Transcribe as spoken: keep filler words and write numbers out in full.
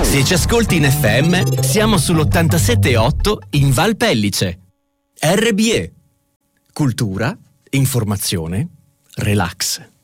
Se ci ascolti in F M, siamo sull'ottantasette virgola otto in Val Pellice. R B E. Cultura, informazione, relax.